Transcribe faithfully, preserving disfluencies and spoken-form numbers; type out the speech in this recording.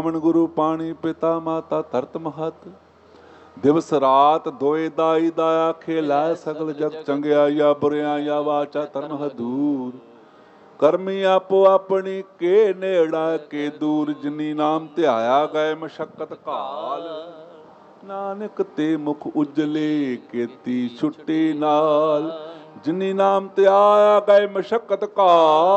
ਮਨ ਗੁਰੂ ਪਾਣੀ ਪਿਤਾ ਮਾਤਾ ਧਰਤ ਮਹਤ ਦਿਵਸ ਰਾਤ ਦੋਏ ਦਾਈ ਦਾ ਆਖੇ ਲੈ ਸਗਲ ਜਗ ਚੰਗਿਆਈਆ ਬੁਰਿਆਈਆ ਵਾਚਾ ਧਰਮ ਹਦੂਰ ਕਰਮੀ ਆਪੋ ਆਪਣੀ ਕੇ ਨੇੜਾ ਕੇ ਦੂਰ ਜਿਨੀ ਨਾਮ ਧਿਆਇਆ ਗਏ ਮਸ਼ਕਤ ਕਾਲ ਨਾਨਕ ਤੇ ਮੁਖ ਉਜਲੇ ਕੀਤੀ ਛੁੱਟੀ ਨਾਲ ਜਿਨੀ ਨਾਮ ਧਿਆਇਆ ਗਏ ਮਸ਼ਕਤ ਕਾਲ।